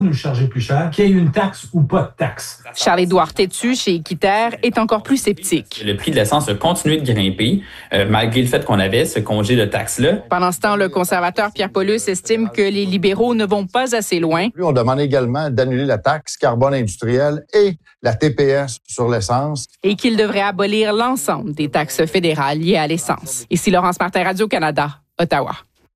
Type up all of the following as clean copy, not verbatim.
nous charger plus cher, qu'il y ait une taxe ou pas de taxe. Charles-Édouard Tétu, chez Équiterre, est encore plus sceptique. Le prix de l'essence a continué de grimper, malgré le fait qu'on avait ce congé de taxe-là. Pendant ce temps, le conservateur Pierre Paulus estime que les libéraux ne vont pas assez loin. On demande également d'annuler la taxe carbone industrielle et la TPS sur l'essence. Et qu'il devrait abolir l'ensemble des taxes fédérales liées à l'essence. Ici Laurence Martin, Radio-Canada, Ottawa.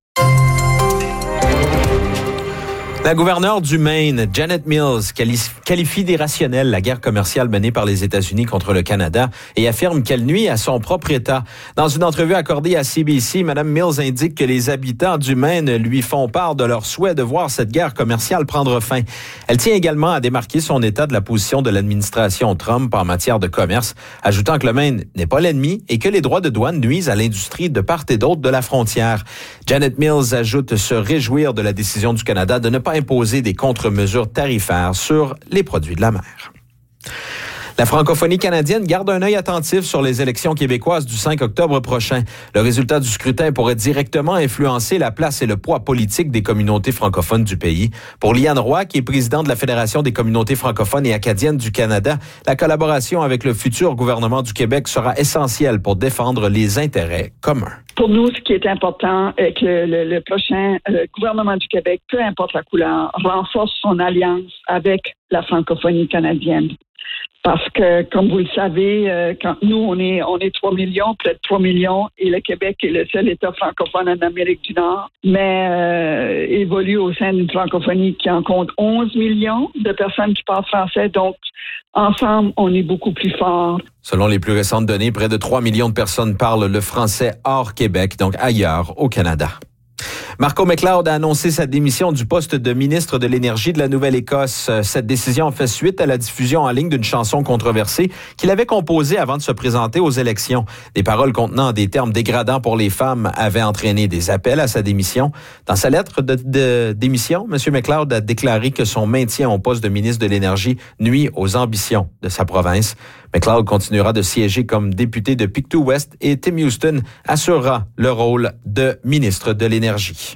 La gouverneure du Maine, Janet Mills, qualifie d'irrationnelle la guerre commerciale menée par les États-Unis contre le Canada et affirme qu'elle nuit à son propre État. Dans une entrevue accordée à CBC, Mme Mills indique que les habitants du Maine lui font part de leur souhait de voir cette guerre commerciale prendre fin. Elle tient également à démarquer son État de la position de l'administration Trump en matière de commerce, ajoutant que le Maine n'est pas l'ennemi et que les droits de douane nuisent à l'industrie de part et d'autre de la frontière. Janet Mills ajoute se réjouir de la décision du Canada de ne pas imposer des contre-mesures tarifaires sur les produits de la mer. La francophonie canadienne garde un œil attentif sur les élections québécoises du 5 octobre prochain. Le résultat du scrutin pourrait directement influencer la place et le poids politique des communautés francophones du pays. Pour Liane Roy, qui est présidente de la Fédération des communautés francophones et acadiennes du Canada, la collaboration avec le futur gouvernement du Québec sera essentielle pour défendre les intérêts communs. Pour nous, ce qui est important est que le prochain gouvernement du Québec, peu importe la couleur, renforce son alliance avec la francophonie canadienne. Parce que, comme vous le savez, quand nous, on est 3 millions, peut-être 3 millions, et le Québec est le seul État francophone en Amérique du Nord, mais évolue au sein d'une francophonie qui en compte 11 millions de personnes qui parlent français. Donc, ensemble, on est beaucoup plus forts. Selon les plus récentes données, près de 3 millions de personnes parlent le français hors Québec, donc ailleurs au Canada. Marco McLeod a annoncé sa démission du poste de ministre de l'Énergie de la Nouvelle-Écosse. Cette décision fait suite à la diffusion en ligne d'une chanson controversée qu'il avait composée avant de se présenter aux élections. Des paroles contenant des termes dégradants pour les femmes avaient entraîné des appels à sa démission. Dans sa lettre de démission, M. McLeod a déclaré que son maintien au poste de ministre de l'Énergie nuit aux ambitions de sa province. McLeod continuera de siéger comme député de Pictou-Ouest et Tim Houston assurera le rôle de ministre de l'Énergie.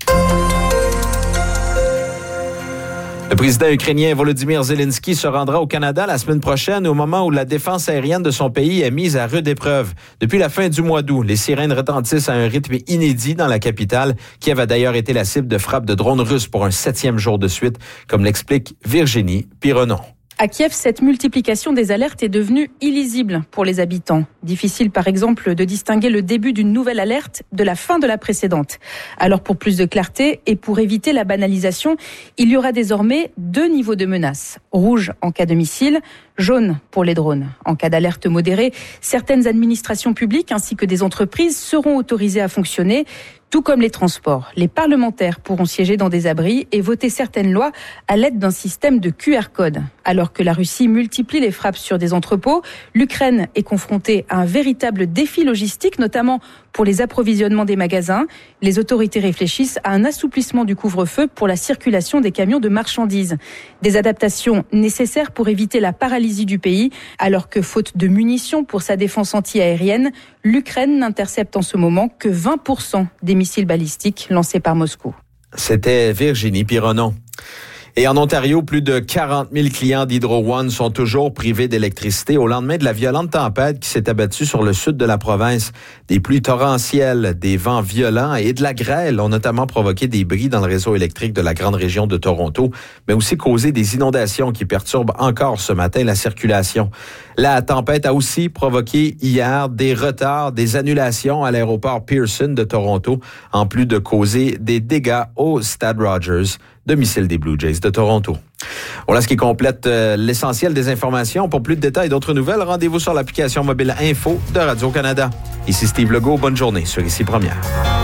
Le président ukrainien Volodymyr Zelensky se rendra au Canada la semaine prochaine au moment où la défense aérienne de son pays est mise à rude épreuve. Depuis la fin du mois d'août, les sirènes retentissent à un rythme inédit dans la capitale, qui avait d'ailleurs été la cible de frappes de drones russes pour un 7e jour de suite, comme l'explique Virginie Pironon. À Kiev, cette multiplication des alertes est devenue illisible pour les habitants. Difficile, par exemple, de distinguer le début d'une nouvelle alerte de la fin de la précédente. Alors, pour plus de clarté et pour éviter la banalisation, il y aura désormais 2 niveaux de menace. Rouge en cas de missile, jaune pour les drones. En cas d'alerte modérée, certaines administrations publiques ainsi que des entreprises seront autorisées à fonctionner. Tout comme les transports, les parlementaires pourront siéger dans des abris et voter certaines lois à l'aide d'un système de QR code. Alors que la Russie multiplie les frappes sur des entrepôts, l'Ukraine est confrontée à un véritable défi logistique, notamment pour les approvisionnements des magasins. Les autorités réfléchissent à un assouplissement du couvre-feu pour la circulation des camions de marchandises. Des adaptations nécessaires pour éviter la paralysie du pays, alors que faute de munitions pour sa défense anti-aérienne, l'Ukraine n'intercepte en ce moment que 20% des missiles balistiques lancés par Moscou. C'était Virginie Pironon. Et en Ontario, plus de 40 000 clients d'Hydro One sont toujours privés d'électricité au lendemain de la violente tempête qui s'est abattue sur le sud de la province. Des pluies torrentielles, des vents violents et de la grêle ont notamment provoqué des bris dans le réseau électrique de la grande région de Toronto, mais aussi causé des inondations qui perturbent encore ce matin la circulation. La tempête a aussi provoqué hier des retards, des annulations à l'aéroport Pearson de Toronto, en plus de causer des dégâts au Stade Rogers, domicile des Blue Jays de Toronto. Voilà ce qui complète l'essentiel des informations. Pour plus de détails et d'autres nouvelles, rendez-vous sur l'application mobile Info de Radio-Canada. Ici Steve Legault, bonne journée sur Ici Première.